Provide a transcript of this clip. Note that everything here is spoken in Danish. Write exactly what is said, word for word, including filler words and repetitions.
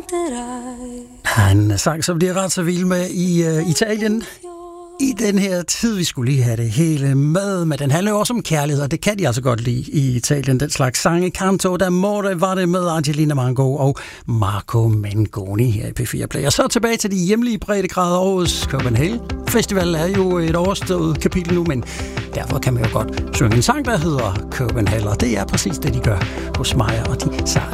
En sang, som de er ret så vild med i uh, Italien. I den her tid, vi skulle lige have det hele med, men den handler jo også om kærlighed, og det kan de altså godt lide i Italien, den slags sange. Canto d'amore var det med Angelina Mango og Marco Mengoni her i P fire Play. Og så tilbage til de hjemlige breddegrader. Årets Copenhagen Festival er jo et overstået kapitel nu, men derfor kan man jo godt synge en sang, der hedder Copenhagen, og det er præcis det, de gør hos mig og de sarte